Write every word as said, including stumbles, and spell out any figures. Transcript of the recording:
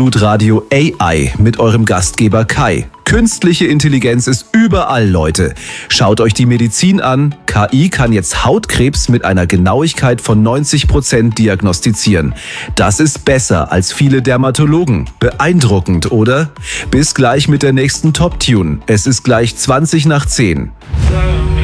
Blutradio A I mit eurem Gastgeber Kai. Künstliche Intelligenz ist überall, Leute. Schaut euch die Medizin an. K I kann jetzt Hautkrebs mit einer Genauigkeit von neunzig Prozent diagnostizieren. Das ist besser als viele Dermatologen. Beeindruckend, oder? Bis gleich mit der nächsten Top-Tune. Es ist gleich zwanzig nach zehn.